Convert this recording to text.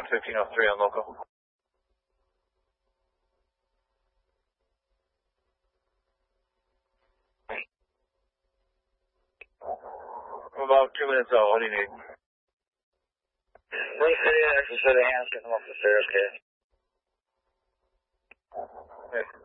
1503 on local. About 2 minutes out. What do you need? Lake City, access to the hands, get them up the stairs, okay? Okay.